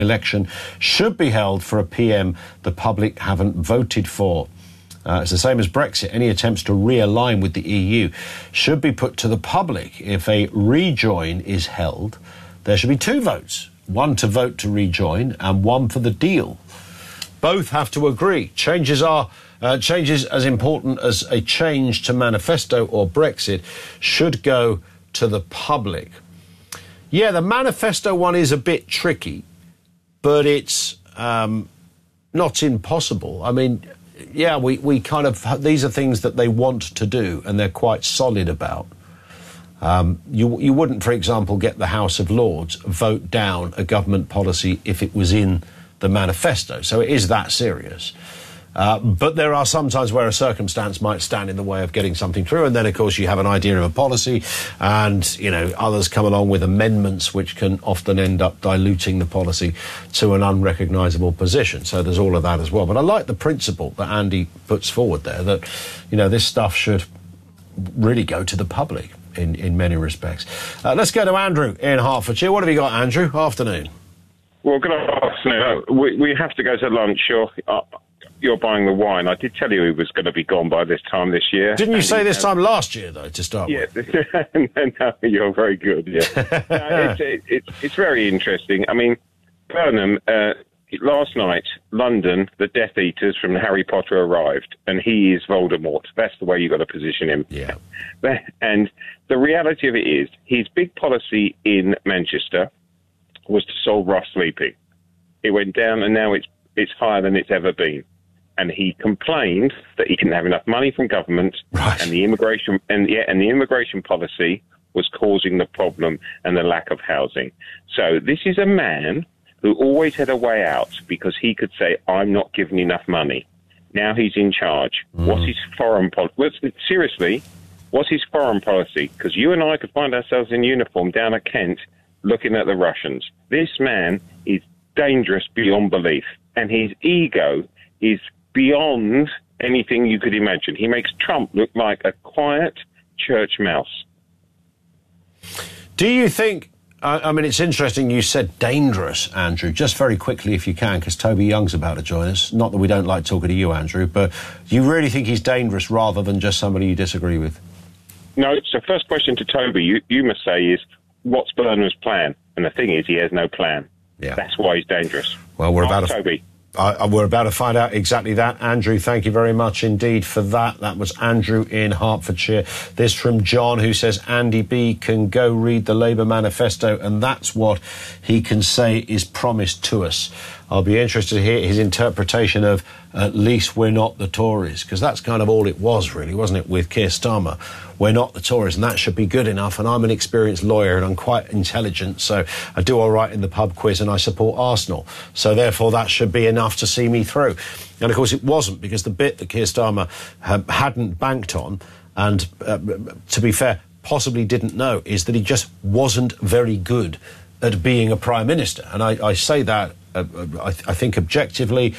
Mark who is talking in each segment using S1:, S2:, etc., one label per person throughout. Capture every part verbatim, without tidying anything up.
S1: election should be held for a P M the public haven't voted for. Uh, it's the same as Brexit. Any attempts to realign with the E U should be put to the public. If a rejoin is held, there should be two votes, one to vote to rejoin and one for the deal. Both have to agree. Changes are uh, changes as important as a change to manifesto or Brexit should go to the public. Yeah, the manifesto one is a bit tricky, but it's um, not impossible. I mean, yeah, we, we kind of, these are things that they want to do and they're quite solid about. Um, you, you wouldn't, for example, get the House of Lords vote down a government policy if it was in the manifesto. So it is that serious. Uh, but there are some times where a circumstance might stand in the way of getting something through, and then, of course, you have an idea of a policy, and, you know, others come along with amendments which can often end up diluting the policy to an unrecognisable position. So there's all of that as well. But I like the principle that Andy puts forward there, that, you know, this stuff should really go to the public in, in many respects. Uh, let's go to Andrew in Hertfordshire. What have you got, Andrew? Afternoon.
S2: Well, good afternoon. We, we have to go to lunch. You're, uh, you're buying the wine. I did tell you he was going to be gone by this time this year.
S1: Didn't you say this time last year, though, to start
S2: yeah,
S1: with?
S2: No, you're very good, yeah. no, it's, it, it's, it's very interesting. I mean, Burnham, uh, last night, London, the Death Eaters from Harry Potter arrived, and he is Voldemort. That's the way you've got to position him.
S1: Yeah.
S2: And the reality of it is, his big policy in Manchester was to solve rough sleeping. It went down, and now it's it's higher than it's ever been. And he complained that he didn't have enough money from government,
S1: right.
S2: and the immigration and yeah, and the immigration policy was causing the problem and the lack of housing. So this is a man who always had a way out because he could say, "I'm not given enough money." Now he's in charge. Mm. What's his foreign policy? Well, seriously, what's his foreign policy? Because you and I could find ourselves in uniform down at Kent looking at the Russians. This man is dangerous beyond belief, and his ego is beyond anything you could imagine. He makes Trump look like a quiet church mouse.
S1: Do you think, uh, I mean, it's interesting you said dangerous, Andrew, just very quickly if you can, because Toby Young's about to join us. Not that we don't like talking to you, Andrew, but do you really think he's dangerous rather than just somebody you disagree with? No,
S2: so first question to Toby, you, you must say is, what's Burnham's plan? And the thing is, he has no plan.
S1: Yeah.
S2: That's why he's dangerous.
S1: Well, we're about
S2: to... Toby.
S1: Uh, we're about to find out exactly that. Andrew, thank you very much indeed for that. That was Andrew in Hertfordshire. This from John, who says Andy B can go read the Labour manifesto, and that's what he can say is promised to us. I'll be interested to hear his interpretation of at least we're not the Tories, because that's kind of all it was, really, wasn't it, with Keir Starmer? We're not the Tories, and that should be good enough. And I'm an experienced lawyer, and I'm quite intelligent, so I do all right in the pub quiz, and I support Arsenal. So therefore, that should be enough to see me through. And of course, it wasn't, because the bit that Keir Starmer uh, hadn't banked on, and uh, to be fair, possibly didn't know, is that he just wasn't very good at being a prime minister. And I, I say that, uh, I, I think, objectively,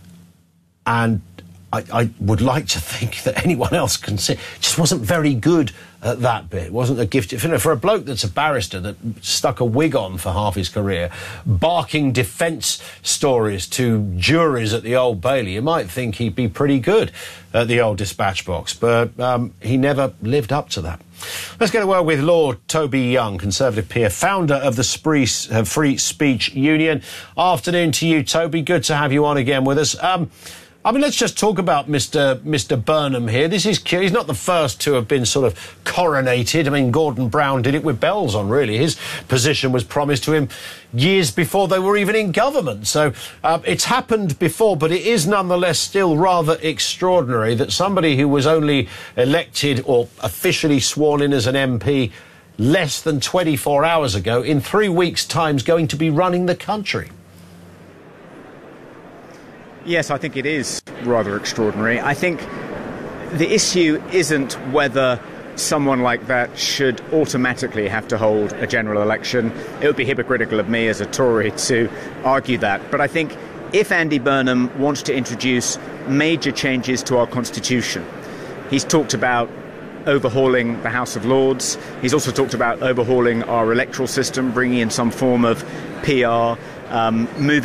S1: and I, I would like to think that anyone else can see. Just wasn't very good at that bit. Wasn't a gift. You know, for a bloke that's a barrister that stuck a wig on for half his career, barking defence stories to juries at the Old Bailey, you might think he'd be pretty good at the old dispatch box. But um, he never lived up to that. Let's get a word with Lord Toby Young, Conservative peer, founder of the Spree, uh, Free Speech Union. Afternoon to you, Toby. Good to have you on again with us. Um, I mean, let's just talk about Mister Mister Burnham here. This is curious. He's not the first to have been sort of coronated. I mean, Gordon Brown did it with bells on, really. His position was promised to him years before they were even in government. So uh, it's happened before, but it is nonetheless still rather extraordinary that somebody who was only elected or officially sworn in as an M P less than twenty-four hours ago, in three weeks' time, is going to be running the country.
S3: Yes, I think it is rather extraordinary. I think the issue isn't whether someone like that should automatically have to hold a general election. It would be hypocritical of me as a Tory to argue that. But I think if Andy Burnham wants to introduce major changes to our constitution, he's talked about overhauling the House of Lords. He's also talked about overhauling our electoral system, bringing in some form of P R. um, moving